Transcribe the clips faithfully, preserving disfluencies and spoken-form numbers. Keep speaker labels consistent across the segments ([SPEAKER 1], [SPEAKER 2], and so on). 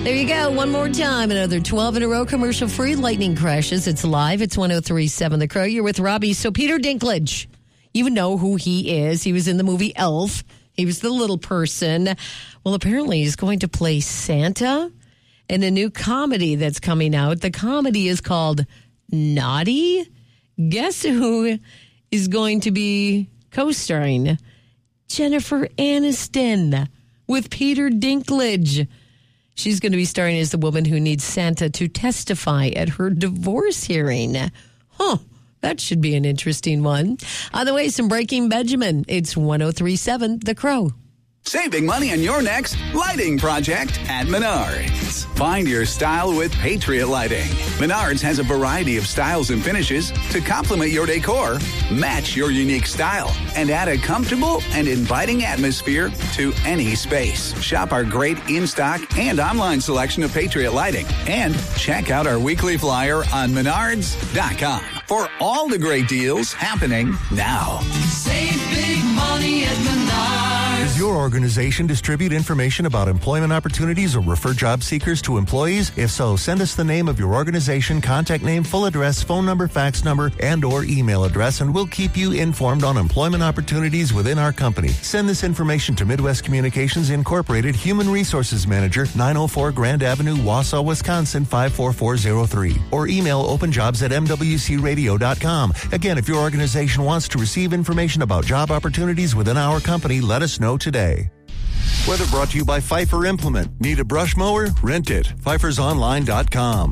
[SPEAKER 1] There you go. One more time. Another twelve in a row commercial-free lightning crashes. It's live. It's one oh three point seven The Crow. You're with Robbie. So Peter Dinklage, you know who he is. He was in the movie Elf. He was the little person. Well, apparently he's going to play Santa in a new comedy that's coming out. The comedy is called Naughty. Guess who is going to be co-starring? Jennifer Aniston with Peter Dinklage. She's going to be starring as the woman who needs Santa to testify at her divorce hearing. Huh. That should be an interesting one. On the way, some Breaking Benjamin. It's one oh three point seven The Crow.
[SPEAKER 2] Saving money on your next lighting project at Menards. Find your style with Patriot Lighting. Menards has a variety of styles and finishes to complement your decor, match your unique style, and add a comfortable and inviting atmosphere to any space. Shop our great in-stock and online selection of Patriot Lighting. And check out our weekly flyer on menards dot com for all the great deals happening now.
[SPEAKER 3] Save big money at Menards.
[SPEAKER 4] Does your organization distribute information about employment opportunities or refer job seekers to employees? If so, send us the name of your organization, contact name, full address, phone number, fax number, and or email address, and we'll keep you informed on employment opportunities within our company. Send this information to Midwest Communications Incorporated, Human Resources Manager, nine oh four Grand Avenue, Wausau, Wisconsin, five four four zero three. Or email openjobs at m w c radio dot com. Again, if your organization wants to receive information about job opportunities within our company, let us know today. Weather brought to you by Pfeiffer Implement. Need a brush mower? Rent it. Pfeiffer's online dot com.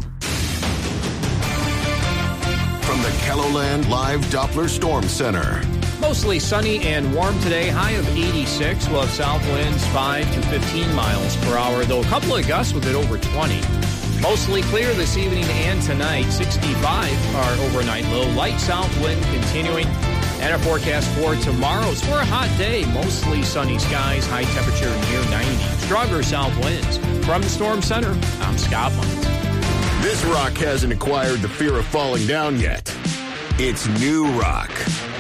[SPEAKER 5] From the KELOLAND Live Doppler Storm Center.
[SPEAKER 6] Mostly sunny and warm today, high of eighty-six. We'll have south winds five to fifteen miles per hour, though a couple of gusts will get over twenty. Mostly clear this evening and tonight, sixty-five our overnight low. Light south wind continuing. And a forecast for tomorrow is for a hot day. Mostly sunny skies, high temperature near ninety. Stronger south winds. From the Storm Center, I'm Scott Munt.
[SPEAKER 5] This rock hasn't acquired the fear of falling down yet. It's new rock.